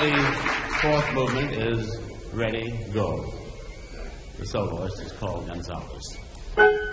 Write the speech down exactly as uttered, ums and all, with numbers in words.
the fourth movement is Ready, Go. The soloist is Paul Gonzalez.